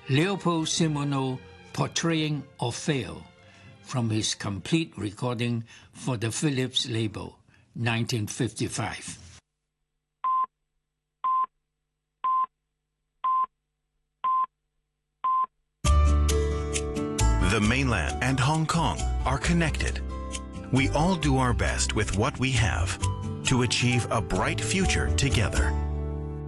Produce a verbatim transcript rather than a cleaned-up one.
Leopold Simoneau portraying Orfeo from his complete recording for the Philips label, nineteen fifty-five. The mainland and Hong Kong are connected. We all do our best with what we have to achieve a bright future together.